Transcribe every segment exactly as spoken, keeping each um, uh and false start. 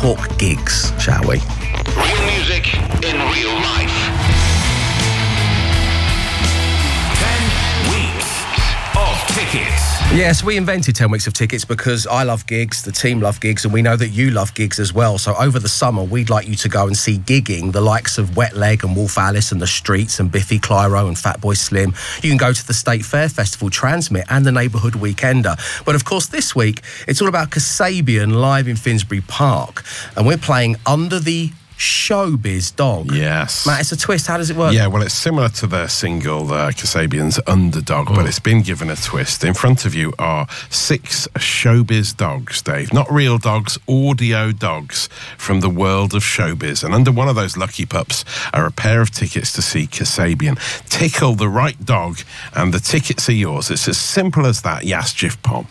talk gigs, shall we? Real music in real life. Ten weeks of tickets. Yes, we invented ten weeks of tickets because I love gigs, the team love gigs, and we know that you love gigs as well. So over the summer, we'd like you to go and see gigging, the likes of Wet Leg and Wolf Alice and The Streets and Biffy Clyro and Fatboy Slim. You can go to the State Fair Festival, Transmit and the Neighbourhood Weekender. But of course, this week, it's all about Kasabian live in Finsbury Park. And we're playing Under the Showbiz Dog. Yes. Matt, it's a twist. How does it work? Yeah, well, it's similar to their single, uh, Kasabian's Underdog, mm. but it's been given a twist. In front of you are six showbiz dogs, Dave. Not real dogs, audio dogs from the world of showbiz. And under one of those lucky pups are a pair of tickets to see Kasabian. Tickle the right dog and the tickets are yours. It's as simple as that. Yes, Jif Pom.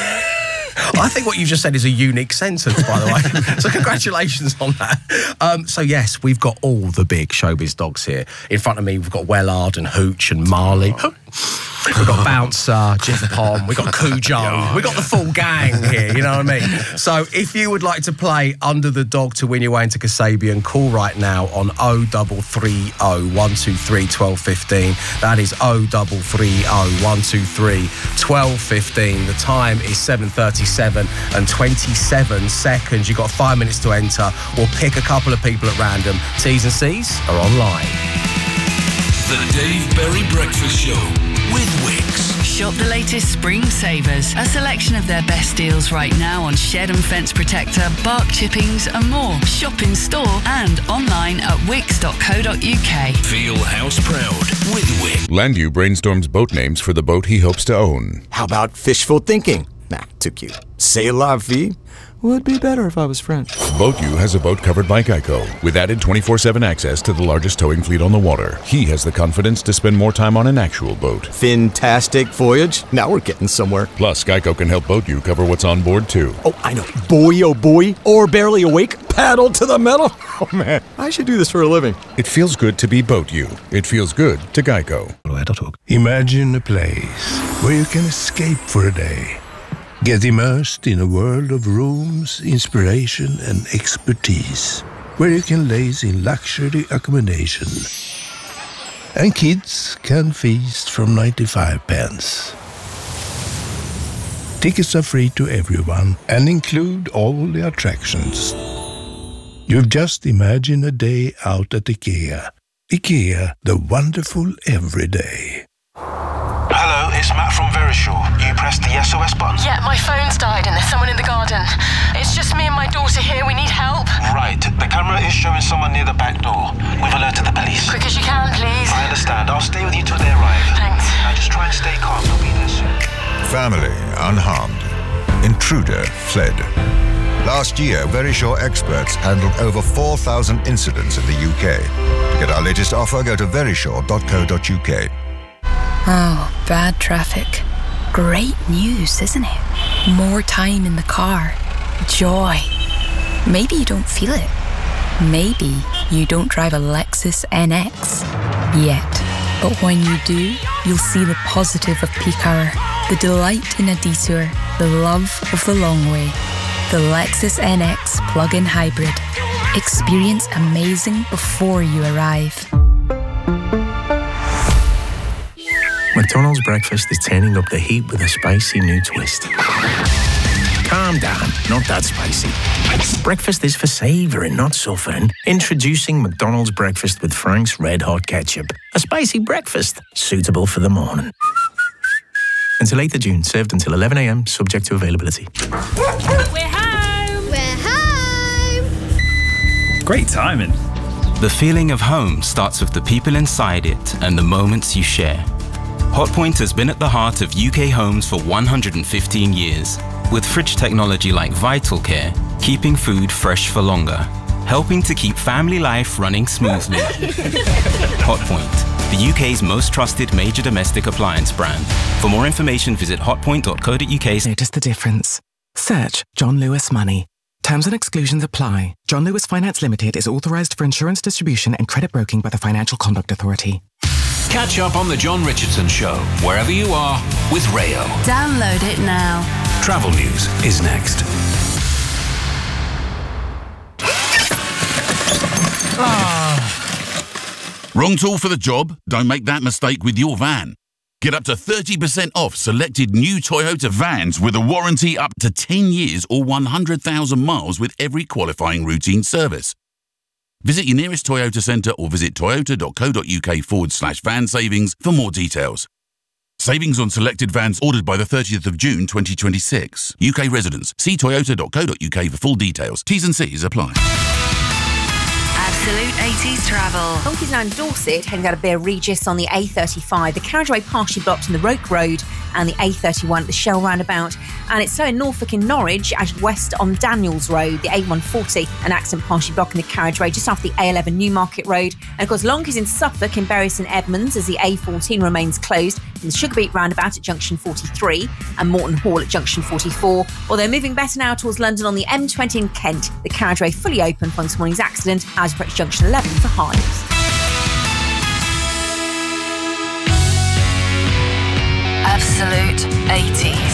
I think what you just said is a unique sentence, by the way. So congratulations on that. Um, so yes, we've got all the big showbiz dogs here. In front of me, we've got Wellard and Hooch and Marley. Oh. We've got Bouncer, Jif Pom, we've got Cujo, oh, we've got yeah. the full gang here, you know what I mean? So if you would like to play Under the Dog to win your way into Kasabian, call right now on oh three three oh, one two three, one two one five. That is oh three three oh, one two three, one two one five. The time is seven thirty-seven and twenty-seven seconds. You've got five minutes to enter. We'll pick a couple of people at random. T's and C's are online. The Dave Berry Breakfast Show with Wickes. Shop the latest spring savers. A selection of their best deals right now on shed and fence protector, bark chippings and more. Shop in store and online at wickes dot co dot uk. Feel house proud with Wickes. Landu brainstorms boat names for the boat he hopes to own. How about fishful thinking? Nah, too cute. C'est la vie? Would be better if I was French. BoatU has a boat covered by Geico. With added twenty-four seven access to the largest towing fleet on the water, he has the confidence to spend more time on an actual boat. Fantastic voyage. Now we're getting somewhere. Plus, Geico can help BoatU cover what's on board, too. Oh, I know. Boy, oh boy. Or barely awake. Paddle to the metal. Oh, man. I should do this for a living. It feels good to be BoatU. It feels good to Geico. Imagine a place where you can escape for a day. Get immersed in a world of rooms, inspiration and expertise, where you can laze in luxury accommodation. And kids can feast from ninety-five pence. Tickets are free to everyone and include all the attractions. You've just imagined a day out at IKEA. IKEA, the wonderful everyday. Hello, it's Matt from Verisure. You pressed the S O S button? Yeah, my phone's died and there's someone in the garden. It's just me and my daughter here. We need help. Right. The camera is showing someone near the back door. We've alerted the police. Quick as you can, please. I understand. I'll stay with you till they arrive. Thanks. Now just try and stay calm. They'll be there soon. Family unharmed. Intruder fled. Last year, Verisure experts handled over four thousand incidents in the U K. To get our latest offer, go to verisure dot co dot uk. Oh, bad traffic. Great news, isn't it? More time in the car. Joy. Maybe you don't feel it. Maybe you don't drive a Lexus N X yet. But when you do, you'll see the positive of peak hour, the delight in a detour, the love of the long way. The Lexus N X plug-in hybrid. Experience amazing before you arrive. McDonald's breakfast is turning up the heat with a spicy new twist. Calm down, not that spicy. Breakfast is for savouring, not suffering. Introducing McDonald's breakfast with Frank's Red Hot Ketchup. A spicy breakfast, suitable for the morning. Until eighth of June, served until eleven a m, subject to availability. We're home! We're home! Great timing. The feeling of home starts with the people inside it and the moments you share. Hotpoint has been at the heart of U K homes for one hundred fifteen years, with fridge technology like Vital Care, keeping food fresh for longer, helping to keep family life running smoothly. Hotpoint, the U K's most trusted major domestic appliance brand. For more information, visit hotpoint dot co dot uk. Notice the difference. Search John Lewis Money. Terms and exclusions apply. John Lewis Finance Limited is authorised for insurance distribution and credit broking by the Financial Conduct Authority. Catch up on The John Richardson Show, wherever you are, with Rayo. Download it now. Travel news is next. Wrong tool for the job? Don't make that mistake with your van. Get up to thirty percent off selected new Toyota vans with a warranty up to ten years or one hundred thousand miles with every qualifying routine service. Visit your nearest Toyota centre or visit toyota.co.uk forward slash van savings for more details. Savings on selected vans ordered by the thirtieth of June twenty twenty-six. U K residents. See toyota.co.uk for full details. T's and C's apply. Absolute eighties travel. Donkeys now in Dorset, heading out of Bear Regis on the A thirty-five. The carriageway partially blocked in the Roke Road and the A thirty-one at the Shell roundabout. And it's slow in Norfolk in Norwich, as west on Daniels Road. The A one forty, an accident partially blocking the carriageway just after the A eleven Newmarket Road. And of course, Lonkeys in Suffolk in Bury St Edmunds as the A fourteen remains closed. And the Sugarbeet roundabout at junction forty-three and Morton Hall at junction forty-four. Although moving better now towards London on the M twenty in Kent. The carriageway fully open from this morning's accident as you approach junction eleven for Hives. Absolute eighties.